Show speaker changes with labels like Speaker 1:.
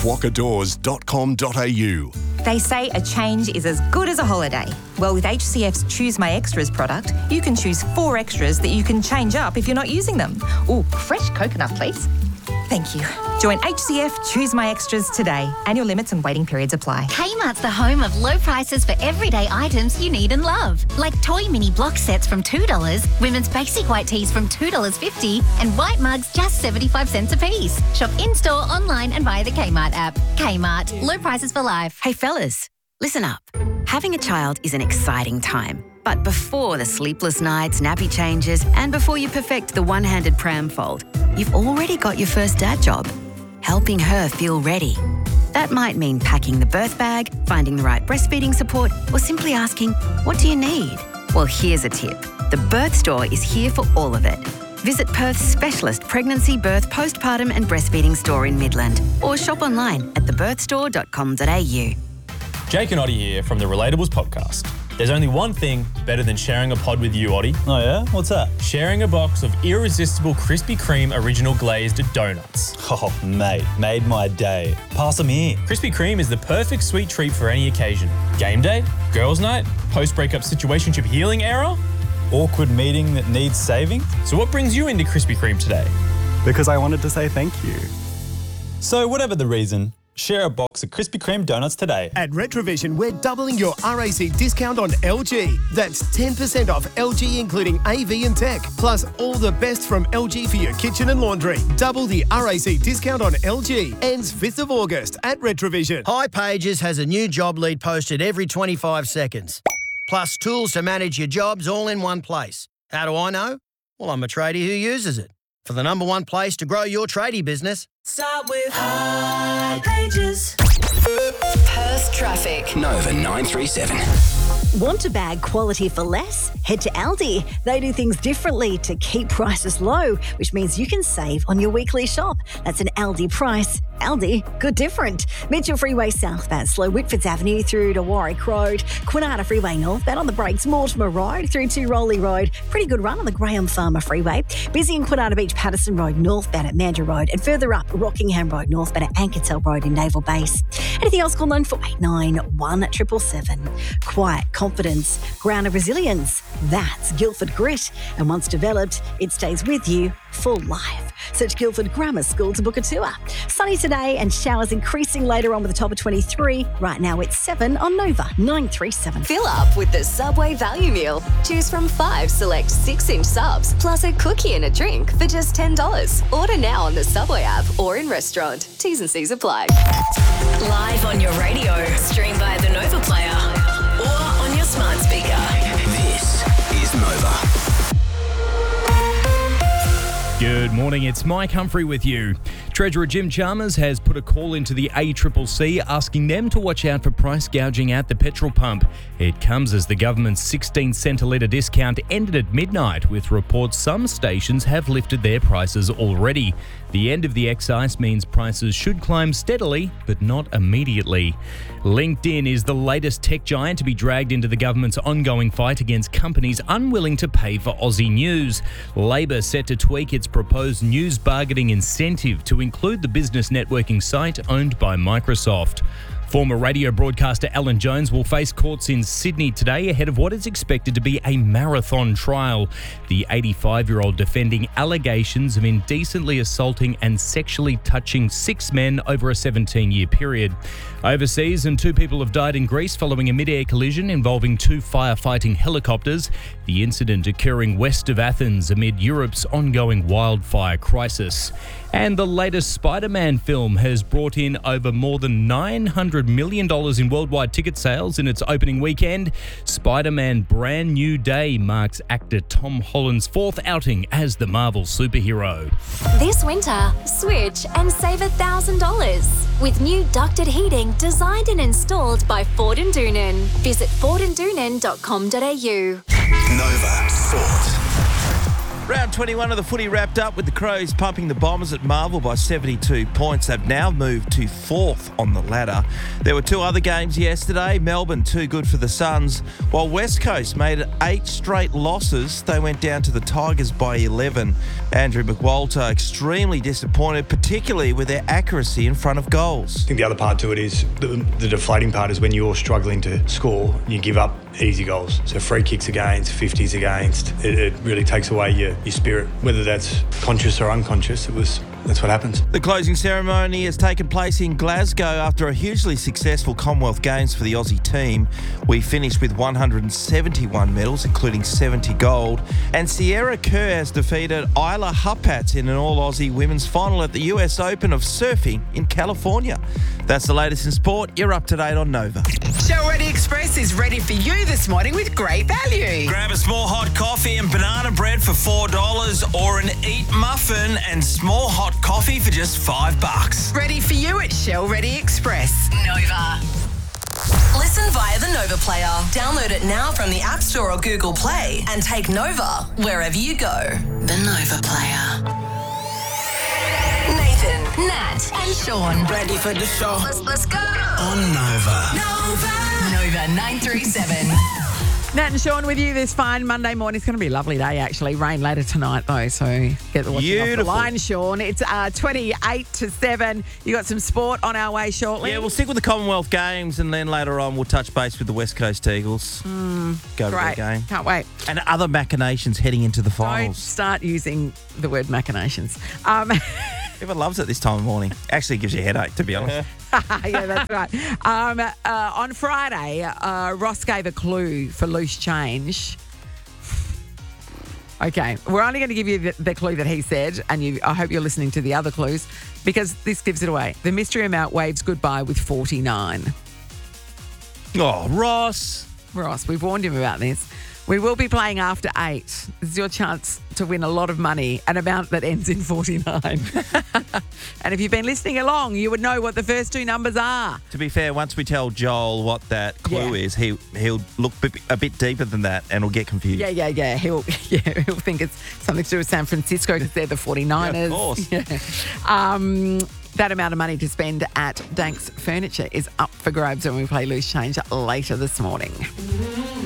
Speaker 1: quokkadoors.com.au.
Speaker 2: They say a change is as good as a holiday. Well, with HCF's Choose My Extras product, you can choose 4 extras that you can change up if you're not using them. Ooh, fresh coconut, please. Thank you. Join HCF Choose My Extras today. Annual limits and waiting periods apply.
Speaker 3: Kmart's the home of low prices for everyday items you need and love. Like toy mini block sets from $2, women's basic white tees from $2.50, and white mugs just 75 cents a piece. Shop in-store, online and via the Kmart app. Kmart, low prices for life.
Speaker 4: Hey fellas, listen up. Having a child is an exciting time. But before the sleepless nights, nappy changes, and before you perfect the one-handed pram fold, you've already got your first dad job, helping her feel ready. That might mean packing the birth bag, finding the right breastfeeding support, or simply asking, what do you need? Well, here's a tip. The Birth Store is here for all of it. Visit Perth's specialist pregnancy, birth, postpartum and breastfeeding store in Midland, or shop online at thebirthstore.com.au.
Speaker 5: Jake and Oddie here from the Relatables podcast. There's only one thing better than sharing a pod with you, Oddie.
Speaker 6: Oh yeah? What's that?
Speaker 5: Sharing a box of irresistible Krispy Kreme original glazed donuts.
Speaker 6: Oh, mate, made my day. Pass them here.
Speaker 5: Krispy Kreme is the perfect sweet treat for any occasion. Game day, girls' night, post-breakup situationship healing era.
Speaker 6: Awkward meeting that needs saving.
Speaker 5: So what brings you into Krispy Kreme today?
Speaker 7: Because I wanted to say thank you.
Speaker 6: So whatever the reason, share a box of Krispy Kreme donuts today.
Speaker 8: At Retrovision, we're doubling your RAC discount on LG. That's 10% off LG, including AV and tech, plus all the best from LG for your kitchen and laundry. Double the RAC discount on LG. Ends 5th of August at Retrovision.
Speaker 9: hipages has a new job lead posted every 25 seconds. Plus tools to manage your jobs all in one place. How do I know? Well, I'm a tradie who uses it. For the number one place to grow your tradie business,
Speaker 10: start with hipages.
Speaker 11: Perth traffic.
Speaker 12: Nova 937.
Speaker 13: Want to bag quality for less? Head to Aldi. They do things differently to keep prices low, which means you can save on your weekly shop. That's an Aldi price. Aldi, good different. Mitchell Freeway southbound, slow Whitfords Avenue through to Warwick Road. Kwinana Freeway northbound on the brakes, Mortimer Road through to Rowley Road. Pretty good run on the Graham Farmer Freeway. Busy in Kwinana Beach, Patterson Road northbound at Mandurah Road, and further up Rockingham Road northbound at Ankertel Road in Naval Base. Anything else, call 9489 Quiet confidence, ground of resilience. That's Guildford Grit. And once developed, it stays with you for life. Search Guildford Grammar School to book a tour. Sunny today and showers increasing later on with a top of 23. Right now it's 7 on Nova 937.
Speaker 11: Fill up with the Subway value meal. Choose from 5 select 6-inch subs, plus a cookie and a drink for just $10. Order now on the Subway app or in restaurant. T's and C's apply.
Speaker 10: Live on your radio, stream via the Nova player or on your smart speaker.
Speaker 12: This is Nova.
Speaker 14: Good morning, it's Mike Humphrey with you. Treasurer Jim Chalmers has put a call into the ACCC asking them to watch out for price gouging at the petrol pump. It comes as the government's 16 cent a litre discount ended at midnight, with reports some stations have lifted their prices already. The end of the excise means prices should climb steadily, but not immediately. LinkedIn is the latest tech giant to be dragged into the government's ongoing fight against companies unwilling to pay for Aussie news. Labor set to tweak its proposed news bargaining incentive to include the business networking site owned by Microsoft. Former radio broadcaster Alan Jones will face courts in Sydney today ahead of what is expected to be a marathon trial. The 85-year-old defending allegations of indecently assaulting and sexually touching 6 men over a 17-year period. Overseas, and 2 people have died in Greece following a mid-air collision involving 2 firefighting helicopters. The incident occurring west of Athens amid Europe's ongoing wildfire crisis. And the latest Spider-Man film has brought in over more than $900 million in worldwide ticket sales in its opening weekend. Spider-Man Brand New Day marks actor Tom Holland's 4th outing as the Marvel superhero.
Speaker 15: This winter, switch and save $1,000 with new ducted heating designed and installed by Ford and Doonan. Visit fordandoonan.com.au.
Speaker 12: Nova Sport.
Speaker 16: Round 21 of the footy wrapped up with the Crows pumping the Bombers at Marvel by 72 points. They've now moved to 4th on the ladder. There were 2 other games yesterday. Melbourne too good for the Suns, while West Coast made it 8 straight losses. They went down to the Tigers by 11. Andrew McWalter extremely disappointed, particularly with their accuracy in front of goals.
Speaker 17: I think the other part to it is the deflating part is when you're struggling to score, you give up easy goals. So free kicks against, 50s against, it really takes away your spirit, whether that's conscious or unconscious. That's what happens.
Speaker 16: The closing ceremony has taken place in Glasgow after a hugely successful Commonwealth Games for the Aussie team. We finished with 171 medals, including 70 gold. And Sierra Kerr has defeated Isla Huppatz in an all-Aussie women's final at the US Open of Surfing in California. That's the latest in sport. You're up to date on Nova.
Speaker 18: Show Ready Express is ready for you this morning with great value.
Speaker 19: Grab a small hot coffee and banana bread for $4 or an Eat muffin and small hot coffee for just $5.
Speaker 18: Ready for you at Shell Ready Express.
Speaker 10: Nova. Listen via the Nova Player. Download it now from the App Store or Google Play and take Nova wherever you go. The Nova Player. Nathan, Nat and Sean.
Speaker 19: Ready for the show?
Speaker 10: Let's go.
Speaker 19: On Nova.
Speaker 10: Nova 937.
Speaker 20: Nat and Sean with you this fine Monday morning. It's going to be a lovely day, actually. Rain later tonight, though, so get the watching off the line, Sean. It's 28 to 7. You got some sport on our way shortly.
Speaker 16: Yeah, we'll stick with the Commonwealth Games, and then later on we'll touch base with the West Coast Eagles. Go to the game.
Speaker 20: Can't wait.
Speaker 16: And other machinations heading into the
Speaker 20: Don't
Speaker 16: finals.
Speaker 20: start using the word machinations.
Speaker 16: Everyone loves it this time of morning. Actually gives you a headache, to be honest.
Speaker 20: Yeah, that's right. On Friday, Ross gave a clue for loose change. Okay, we're only going to give you the clue that he said, and I hope you're listening to the other clues, because this gives it away. The mystery amount waves goodbye with 49.
Speaker 16: Oh, Ross,
Speaker 20: we've warned him about this. We will be playing after 8. This is your chance to win a lot of money, an amount that ends in 49. And if you've been listening along, you would know what the first 2 numbers are.
Speaker 16: To be fair, once we tell Joel what that clue is, he'll look a bit deeper than that and he'll get confused.
Speaker 20: Yeah. He'll think it's something to do with San Francisco because they're the 49ers.
Speaker 16: Yeah, of course.
Speaker 20: Yeah. That amount of money to spend at Danks Furniture is up for grabs when we play Loose Change later this morning.